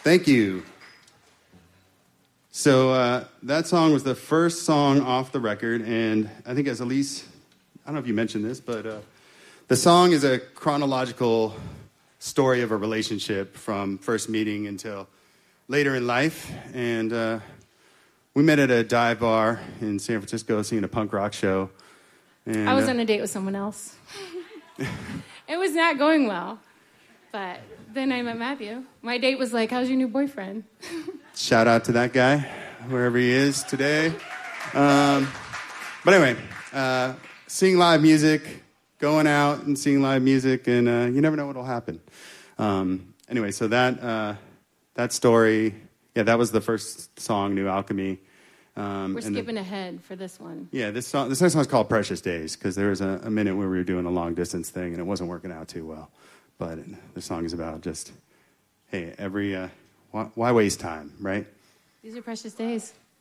Thank you. So that song was the first song off the record, and I think as Elise, I don't know if you mentioned this, but the song is a chronological story of a relationship from first meeting until later in life, and we met at a dive bar in San Francisco singing a punk rock show. And, I was on a date with someone else. It was not going well, but then I met Matthew. My date was like, how's your new boyfriend? Shout out to that guy, wherever he is today. But anyway, seeing live music, going out and seeing live music, and you never know what will happen. Anyway, so that story, that was the first song, New Alchemy. We're skipping ahead for this one. Yeah, this next song is called Precious Days, because there was a minute where we were doing a long-distance thing, and it wasn't working out too well. But the song is about just, hey, why waste time, right? These are precious days.